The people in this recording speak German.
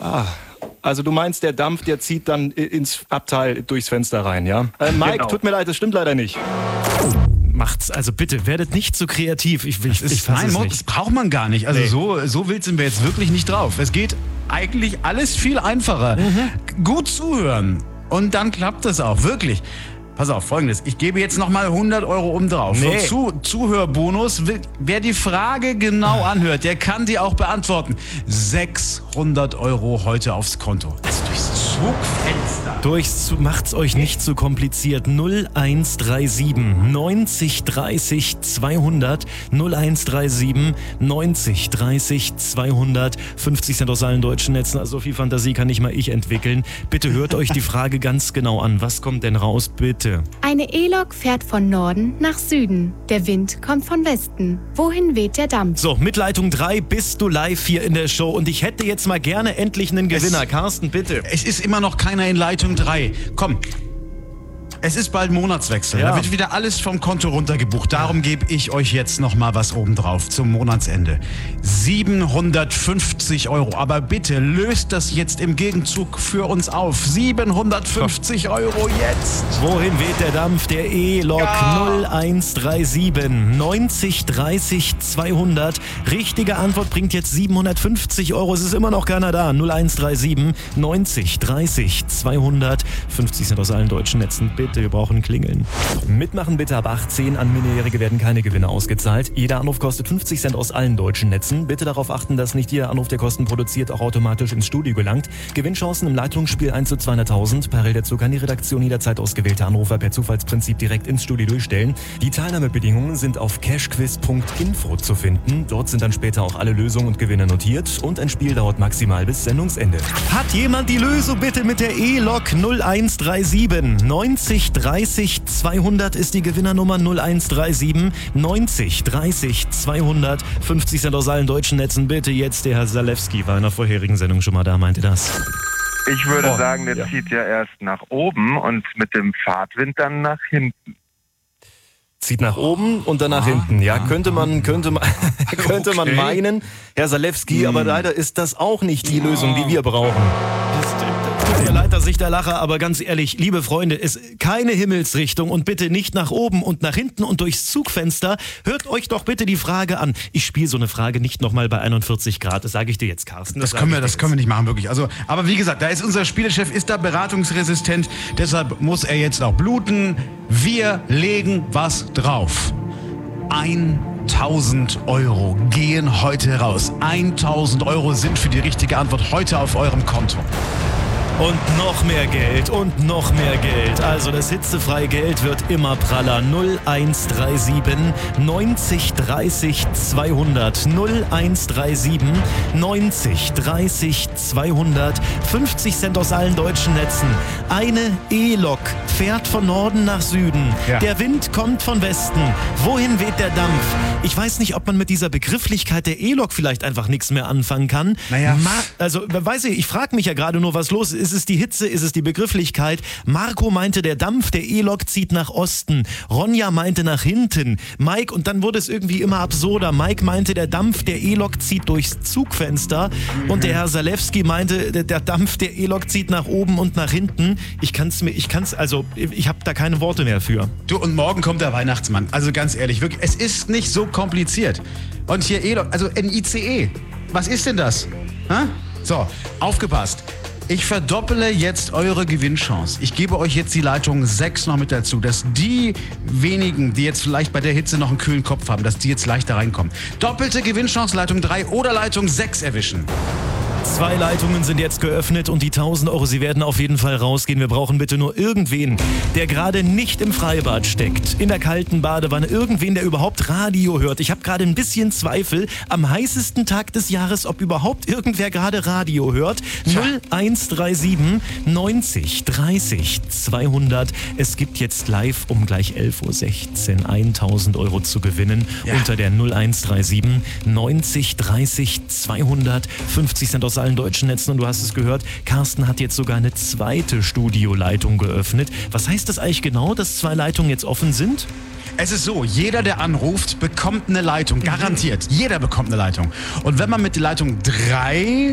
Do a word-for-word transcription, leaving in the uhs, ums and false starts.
Ah, also du meinst, der Dampf, der zieht dann ins Abteil durchs Fenster rein, ja? Äh, Mike, genau. Tut mir leid, das stimmt leider nicht. Macht's, also bitte, werdet nicht so kreativ. Ich, ich, ich Nein, es Mo, nicht. das braucht man gar nicht. Also nee. so, so wild sind wir jetzt wirklich nicht drauf. Es geht eigentlich alles viel einfacher. Mhm. Gut zuhören und dann klappt es auch, wirklich. Pass auf, Folgendes. Ich gebe jetzt nochmal hundert Euro oben drauf. Nee. Für Zu- Zuhörbonus. Wer die Frage genau anhört, der kann die auch beantworten. sechshundert Euro heute aufs Konto. Also durchs Zugfenster. Durchs Zug, macht's euch nicht zu kompliziert. null eins drei sieben neunzig dreißig zweihundert null eins drei sieben neunzig dreißig zweihundert fünfzig Cent aus allen deutschen Netzen. Also so viel Fantasie kann nicht mal ich entwickeln. Bitte hört euch die Frage ganz genau an. Was kommt denn raus, bitte? Eine E-Lok fährt von Norden nach Süden. Der Wind kommt von Westen. Wohin weht der Dampf? So, mit Leitung drei bist du live hier in der Show und ich hätte jetzt mal gerne endlich einen Gewinner. Es, Carsten, bitte. Es ist immer noch keiner in Leitung drei. Komm. Es ist bald Monatswechsel. Ja. Da wird wieder alles vom Konto runtergebucht. Darum gebe ich euch jetzt noch mal was obendrauf zum Monatsende. siebenhundertfünfzig Euro. Aber bitte löst das jetzt im Gegenzug für uns auf. siebenhundertfünfzig Euro jetzt. Wohin weht der Dampf? Der E-Lok Ja. null eins drei sieben neunzig dreißig zweihundert. Richtige Antwort bringt jetzt siebenhundertfünfzig Euro. Es ist immer noch keiner da. null eins drei sieben neunzig dreißig zweihundert. fünfzig Cent aus allen deutschen Netzen. Bitte, wir brauchen Klingeln. Mitmachen bitte ab achtzehn. An Minderjährige werden keine Gewinne ausgezahlt. Jeder Anruf kostet fünfzig Cent aus allen deutschen Netzen. Bitte darauf achten, dass nicht jeder Anruf, der Kosten produziert, auch automatisch ins Studio gelangt. Gewinnchancen im Leitungsspiel eins zu zweihunderttausend. Parallel dazu kann die Redaktion jederzeit ausgewählte Anrufer per Zufallsprinzip direkt ins Studio durchstellen. Die Teilnahmebedingungen sind auf cashquiz punkt info zu finden. Dort sind dann später auch alle Lösungen und Gewinne notiert. Und ein Spiel dauert maximal bis Sendungsende. Hat jemand die Lösung bitte mit der E-Lok null eins drei sieben neunzig dreißig zweihundert ist die Gewinnernummer null eins drei sieben neunzig dreißig zweihundert. fünfzig Cent aus allen deutschen Netzen. Bitte jetzt, der Herr Zalewski war in der vorherigen Sendung schon mal da, meinte das. Ich würde Oh, sagen, der ja. zieht ja erst nach oben und mit dem Fahrtwind dann nach hinten. Zieht nach oben und dann nach hinten. Ja, könnte man, könnte man, könnte man Okay. meinen, Herr Zalewski, aber leider ist das auch nicht die Lösung, die wir brauchen. Tut mir leid, dass ich da lache, aber ganz ehrlich, liebe Freunde, es keine Himmelsrichtung und bitte nicht nach oben und nach hinten und durchs Zugfenster. Hört euch doch bitte die Frage an. Ich spiele so eine Frage nicht nochmal bei einundvierzig Grad. Das sage ich dir jetzt, Carsten. Das sag können ich wir, dir das jetzt. können wir nicht machen, wirklich. Also, aber wie gesagt, da ist unser Spielechef, ist da beratungsresistent. Deshalb muss er jetzt auch bluten. Wir legen was drauf. tausend Euro gehen heute raus. tausend Euro sind für die richtige Antwort heute auf eurem Konto. Und noch mehr Geld und noch mehr Geld. Also das hitzefreie Geld wird immer praller. null eins drei sieben neunzig dreißig zweihundert. null eins drei sieben neunzig dreißig zweihundert. fünfzig Cent aus allen deutschen Netzen. Eine E-Lok fährt von Norden nach Süden. Ja. Der Wind kommt von Westen. Wohin weht der Dampf? Ich weiß nicht, ob man mit dieser Begrifflichkeit der E-Lok vielleicht einfach nichts mehr anfangen kann. Naja. Ma- also, weiß ich, ich frage mich ja gerade nur, was los ist. Ist es die Hitze? Ist es die Begrifflichkeit? Marco meinte, der Dampf der E-Lok zieht nach Osten. Ronja meinte nach hinten. Mike, und dann wurde es irgendwie immer absurder. Mike meinte, der Dampf der E-Lok zieht durchs Zugfenster. Und der Herr Zalewski meinte, der, der Dampf der E-Lok zieht nach oben und nach hinten. Ich kann's mir, ich kann's, also, ich habe da keine Worte mehr für. Du, und morgen kommt der Weihnachtsmann. Also ganz ehrlich, wirklich, es ist nicht so kompliziert. Und hier E-Lok, also ein I C E. Was ist denn das? Hä? So, aufgepasst. Ich verdoppele jetzt eure Gewinnchance. Ich gebe euch jetzt die Leitung sechs noch mit dazu, dass die wenigen, die jetzt vielleicht bei der Hitze noch einen kühlen Kopf haben, dass die jetzt leichter reinkommen. Doppelte Gewinnchance, Leitung drei oder Leitung sechs erwischen. Zwei Leitungen sind jetzt geöffnet und die tausend Euro, sie werden auf jeden Fall rausgehen. Wir brauchen bitte nur irgendwen, der gerade nicht im Freibad steckt, in der kalten Badewanne, irgendwen, der überhaupt Radio hört. Ich habe gerade ein bisschen Zweifel am heißesten Tag des Jahres, ob überhaupt irgendwer gerade Radio hört. null eins drei sieben neunzig dreißig zweihundert. Es gibt jetzt live um gleich elf Uhr sechzehn tausend Euro zu gewinnen Ja. unter der null eins drei sieben neunzig dreißig zweihundert. fünfzig Cent aus allen deutschen Netzen und du hast es gehört, Carsten hat jetzt sogar eine zweite Studioleitung geöffnet. Was heißt das eigentlich genau, dass zwei Leitungen jetzt offen sind? Es ist so, jeder, der anruft, bekommt eine Leitung. Garantiert. Jeder bekommt eine Leitung. Und wenn man mit der Leitung drei